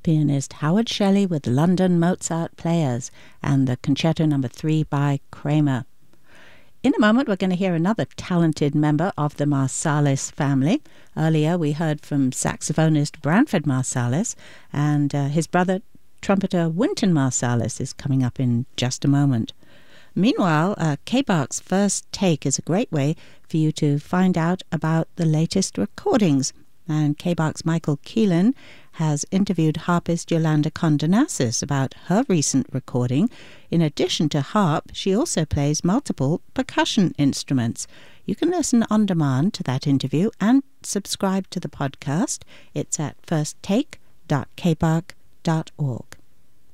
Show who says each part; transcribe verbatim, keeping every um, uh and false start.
Speaker 1: pianist Howard Shelley with London Mozart Players and the Concerto Number three by Kramer. In a moment, we're going to hear another talented member of the Marsalis family. Earlier, we heard from saxophonist Branford Marsalis, and uh, his brother, trumpeter Wynton Marsalis, is coming up in just a moment. Meanwhile, uh, K-Bark's First Take is a great way for you to find out about the latest recordings. And K-Bark's Michael Keelan has interviewed harpist Yolanda Condonassis about her recent recording. In addition to harp, she also plays multiple percussion instruments. You can listen on demand to that interview and subscribe to the podcast. It's at first take dot k bark dot org.